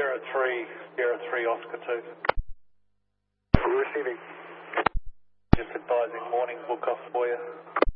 Sierra 3 Oscar 2. Receiving. Just advising morning book off for you.